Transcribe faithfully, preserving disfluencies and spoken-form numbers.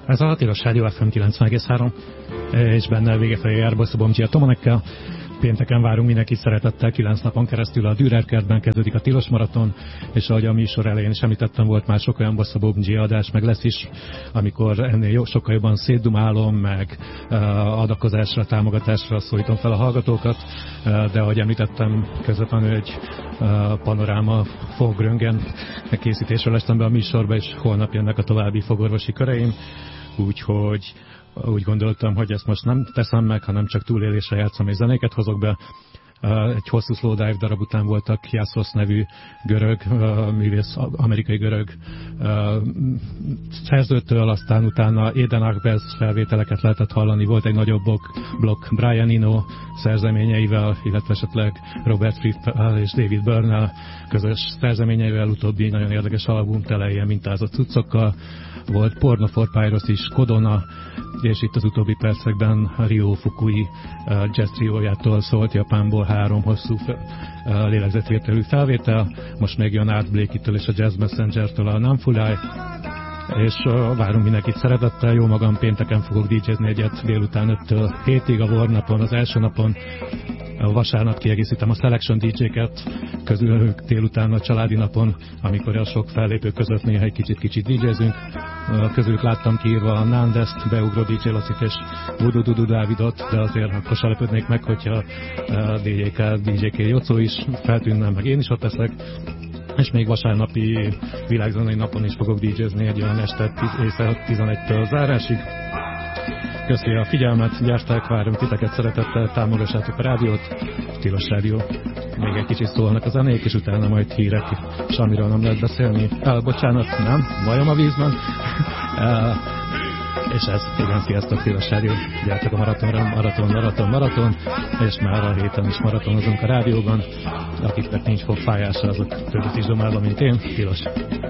Ez a Tilos Rádió ef em kilencven egész három, és benne végefelé jár Bosszú Gia Tomanekkel. Pénteken várunk mindenkit szeretettel, kilenc napon keresztül a Dürerkertben kezdődik a Tilos Maraton, és ahogy a műsor elején is említettem, volt már sok olyan Bosszú Gia adás, meg lesz is, amikor ennél jó, sokkal jobban szétdumálom, meg uh, adakozásra, támogatásra szólítom fel a hallgatókat, uh, de ahogy említettem, közvetlenül egy uh, panoráma Fog-Röntgen készítésről estem be a műsorba, és holnap jönnek a további fogorvosi köreim, úgyhogy úgy gondoltam, hogy ezt most nem teszem meg, hanem csak túlélésre játszom és zenéket hozok be. Egy hosszú slowdive darab után voltak Jászos nevű görög, művész, amerikai görög szerzőtől, aztán utána Eden Akbez felvételeket lehetett hallani, volt egy nagyobb blokk Brian Eno szerzeményeivel, illetve esetleg Robert Fripp és David Byrne közös szerzeményeivel, utóbbi nagyon érdekes album tele ilyen mintázott cuccokkal, volt Porno for Pyros is, Kodona, és itt az utóbbi percekben Ryo Fukui jazz triójától szólt Japánból három hosszú lélegzetvételű felvétel, most még jön Art Blakey-től és a Jazz Messenger-től a Namfulai, és uh, várunk mindenkit szeretettel. Jó magam pénteken fogok dé jézni egyet délután öttől hétig a Warnapon, az első napon. A vasárnap kiegészítem a Selection dé jéket, közülük délután a családi napon, amikor a sok fellépő között néha egy kicsit-kicsit dé jézünk. Közülük láttam kiírva a Nandest, beugró dé jé Lacit és Voodoo Dudu Dávidot, de azért akkor se lepődnék meg, hogyha dé jé ká, dé jé ká Jocó is feltűnne, meg én is ott leszek. És még vasárnapi világzenei napon is fogok dé jézni egy olyan este éjszaka tizenegytől zárásig. Köszi a figyelmet, gyertek, várunk titeket szeretettel, támogassátok a rádiót, Tilos Rádió. Még egy kicsit szólnak a zenék, és utána majd hírek, és amiről nem lehet beszélni. El, bocsánat, nem, majom a vízben. El, és ez, igen, sziasztok, Tilos Rádió, gyertek a maratonra, maraton, maraton, maraton, és már a héten is maratonozunk a rádióban. Akiknek nincs fogfájása, azok többet is domálva, mint én, Tilos.